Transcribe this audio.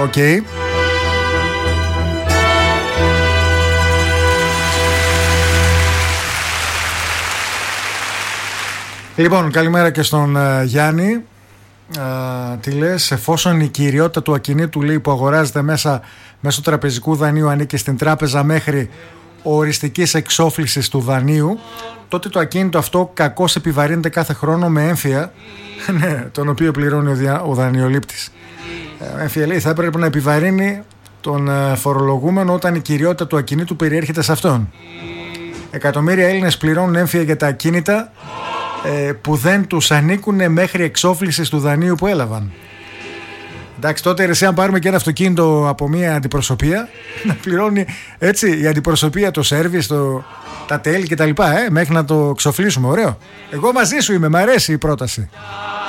Οκ. Λοιπόν, καλημέρα και στον Γιάννη. Τι λες, εφόσον η κυριότητα του ακινήτου, λέει, που αγοράζεται μέσω τραπεζικού δανείου ανήκει στην τράπεζα μέχρι οριστικής εξόφλησης του δανείου, τότε το ακίνητο αυτό κακώς επιβαρύνεται κάθε χρόνο με έμφυα, τον οποίο πληρώνει ο δανειολήπτης. Έμφυα, λέει, θα έπρεπε να επιβαρύνει τον φορολογούμενο όταν η κυριότητα του ακινήτου περιέρχεται σε αυτόν. Εκατομμύρια Έλληνες πληρώνουν έμφυα για τα ακίνητα που δεν τους ανήκουν μέχρι εξόφλησης του δανείου που έλαβαν. Εντάξει, τότε εσύ, αν πάρουμε και ένα αυτοκίνητο από μια αντιπροσωπεία, να πληρώνει έτσι η αντιπροσωπεία το σέρβις, τα τέλη κτλ. Μέχρι να το εξοφλήσουμε. Ωραίο. Εγώ μαζί σου είμαι, μ' αρέσει η πρόταση.